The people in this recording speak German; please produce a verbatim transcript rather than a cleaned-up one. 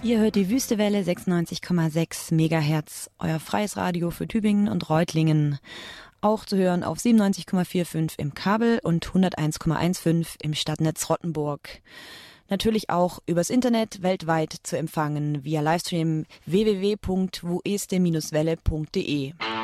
Ihr hört die Wüstewelle sechsundneunzig Komma sechs Megahertz, euer freies Radio für Tübingen und Reutlingen. Auch zu hören auf siebenundneunzig Komma fünfundvierzig im Kabel und hunderteins Komma fünfzehn im Stadtnetz Rottenburg. Natürlich auch übers Internet weltweit zu empfangen via Livestream w w w punkt wueste Bindestrich welle punkt de.